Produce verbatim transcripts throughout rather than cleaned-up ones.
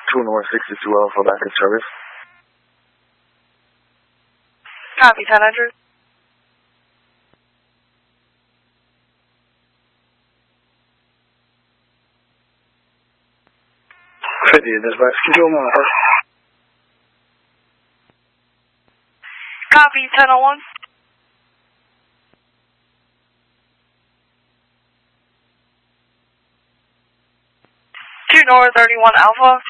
two North sixty-two Alpha back in service. Copy, ten hundred. fifty, dispatch. Control monitor. Copy, ten oh one. two North thirty-one Alpha.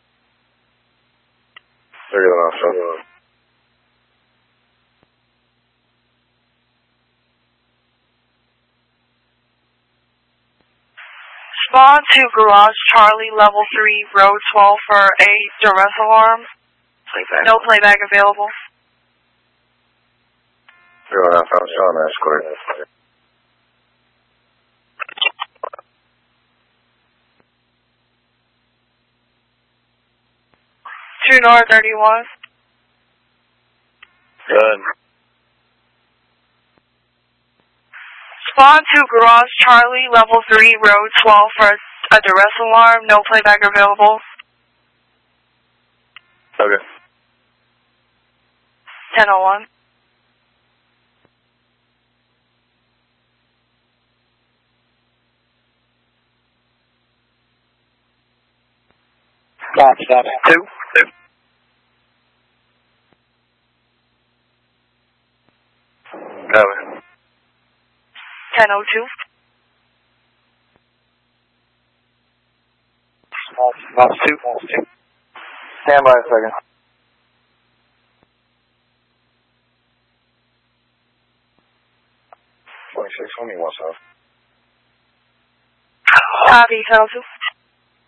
thirty-one Alpha. Respond to Garage Charlie, level three, road twelve for a duress alarm. Playback. No playback available. thirty-one Alpha, I'm showing that escort. two North thirty-one. Good. Respond to Garage Charlie, level three, road twelve for a duress alarm. No playback available. Okay. ten oh one. Stop, stop. Two. Two. Copy. ten oh two. Lost two. Lost two. Stand by a second. twenty-six, twenty-one, south. Copy, ten oh two.